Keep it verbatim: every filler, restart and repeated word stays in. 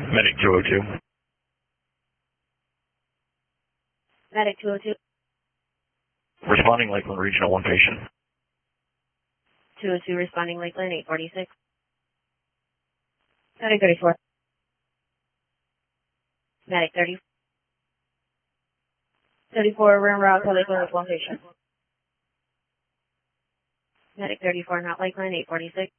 Medic two oh two. Medic two oh two. Responding Lakeland Regional one patient. two oh two responding Lakeland eight forty-six. Medic thirty-four. Medic thirty. thirty-four, we're en route to Lakeland with one patient. Medic thirty-four, not Lakeland eight forty-six.